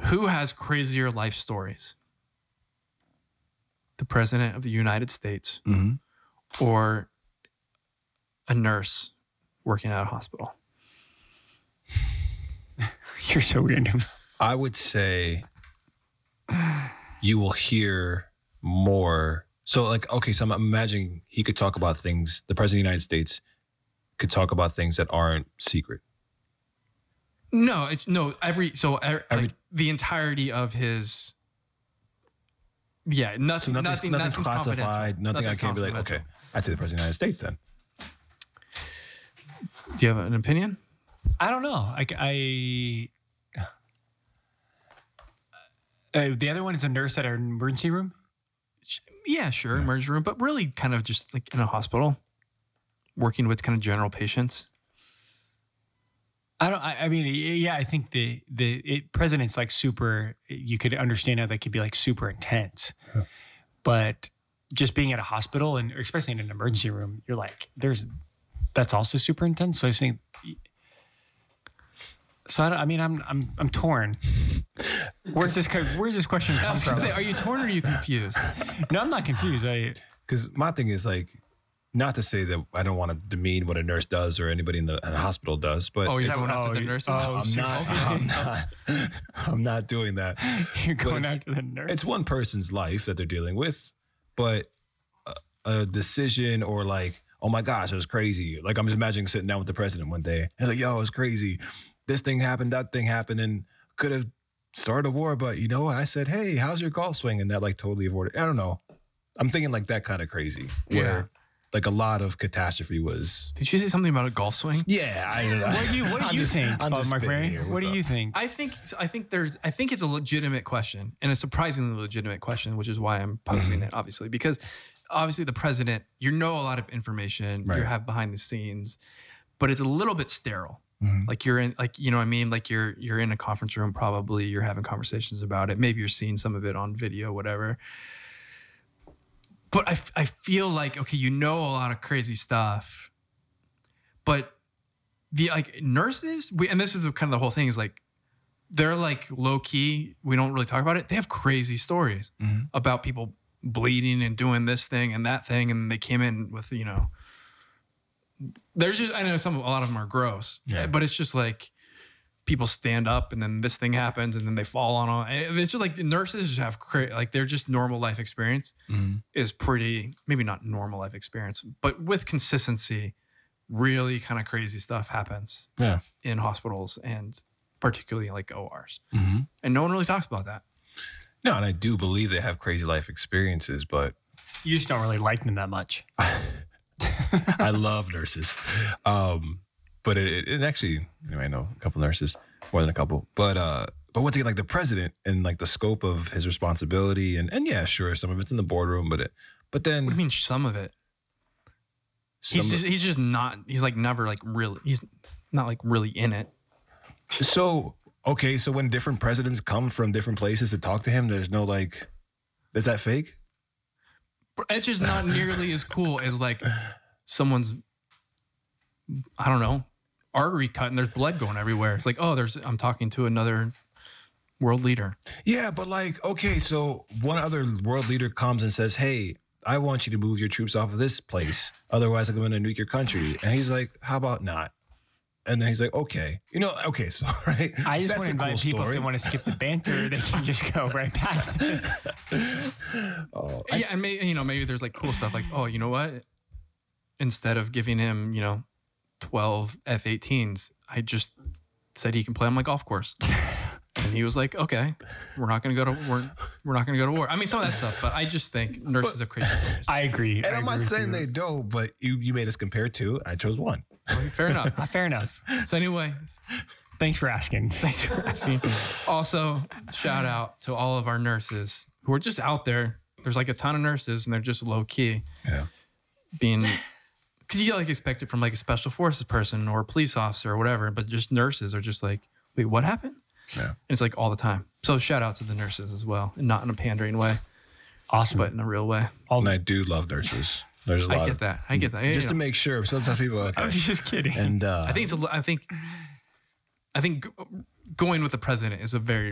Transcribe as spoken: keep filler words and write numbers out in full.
Who has crazier life stories? The president of the United States Mm-hmm. or a nurse working at a hospital? You're so random. I would say you will hear more. So, like, okay, so I'm imagining he could talk about things, the president of the United States could talk about things that aren't secret. No, it's no every so er, Every- like the entirety of his. Yeah, nothing, So nothing's, nothing, nothing's nothing's classified, confidential. nothing I Nothing's can't be like, okay, confidential. I'd say the president of the United States then. Do you have an opinion? I don't know. Like I, uh, the other one is a nurse at an emergency room. Yeah, sure, emergency room, but really kind of just like in a hospital, working with kind of general patients. I don't. I, I mean, yeah. I think the the it, president's like super. You could understand how that could be like super intense, Huh. but just being at a hospital and or especially in an emergency room, you're like, there's that's also super intense. So I think. So I, don't, I mean, I'm I'm I'm torn. Where's this? Where's this question I come was gonna from? say, are you torn or are you confused? No, I'm not confused. I Because my thing is like, not to say that I don't want to demean what a nurse does or anybody in the in a hospital does, but Oh, you're it's- talking about oh, the you- nurses? oh, I'm shit. not, I'm not, I'm not doing that. you're going it's- after the nurse. It's one person's life that they're dealing with, but a, a decision or like, oh my gosh, it was crazy. Like I'm just imagining sitting down with the president one day. He's like, yo, it was crazy. This thing happened, that thing happened, and could have started a war. But you know what? I said, hey, how's your golf swing? And that like totally avoided. I don't know. I'm thinking like that kind of crazy where Yeah. like a lot of catastrophe was. Did you say something about a golf swing? Yeah, I don't know. What do you What do I'm you just- think, I'm Father just Mark spitting Mary? here. What What's do up? you think? I think I think there's I think it's a legitimate question and a surprisingly legitimate question, which is why I'm posing Mhm. it, obviously, because obviously the president, you know a lot of information, Right. you have behind the scenes, but it's a little bit sterile. Mhm. Like you're in, like you know what I mean, like you're you're in a conference room, probably you're having conversations about it. Maybe you're seeing some of it on video, whatever. But I, f- I feel like okay, you know a lot of crazy stuff, but the like nurses, we and this is the, kind of the whole thing is like they're like low key. We don't really talk about it. They have crazy stories Mhm. about people bleeding and doing this thing and that thing, and they came in with you know. There's just I know some a lot of them are gross, Yeah. but it's just like people stand up and then this thing happens and then they fall on all. It's just like the nurses just have cra- like they're just normal life experience Mhm. is pretty maybe not normal life experience, but with consistency, really kind of crazy stuff happens Yeah. in hospitals and particularly like O Rs, Mhm. and no one really talks about that. No, and I do believe they have crazy life experiences, but You just don't really like them that much. I love nurses. Um, but it, it, it actually, anyway, I know a couple nurses, more than a couple. But uh, but once again, like the president and like the scope of his responsibility, and and yeah, sure, some of it's in the boardroom, but it, but then What do you mean some of it? some He's of- just, he's just not. He's like never like really. He's not like really in it. so okay, so when different presidents come from different places to talk to him, there's no like, is that fake? It's just not nearly as cool as like someone's. I don't know, artery cut and there's blood going everywhere. It's like, oh, there's. I'm talking to another world leader. Yeah, but like, okay, so one other world leader comes and says, hey, I want you to move your troops off of this place. Otherwise, I'm going to nuke your country. And he's like, how about not? And then he's like, okay. You know, okay, so, right? I just That's want to a cool invite people if story. they want to skip the banter, they can just go right past this. Oh, I- Yeah, and maybe you know maybe there's like cool stuff like, oh, you know what? Instead of giving him you know twelve F eighteens, I just said he can play on my golf course. And he was like, okay, we're not gonna go to we're we're not gonna go to war. I mean, some of that stuff, but I just think nurses have crazy stories. I agree. and I I'm not agree with saying you. they don't, but you, you made us compare two. I chose one. Fair enough. Ah, fair enough. So anyway, Thanks for asking. thanks for asking. Also, shout out to all of our nurses who are just out there. There's like a ton of nurses, and they're just low key Yeah. being. Because you like expect it from like a special forces person or a police officer or whatever, but just nurses are just like, wait, what happened? Yeah. And it's like all the time. So shout out to the nurses as well, and not in a pandering way, Awesome. but in a real way. All And I do love nurses. There's a lot I get of, that. I get that. Yeah, just yeah. to make sure. Sometimes people are I okay. was just kidding. And uh, I think it's a, I think I think go- going with the president is a very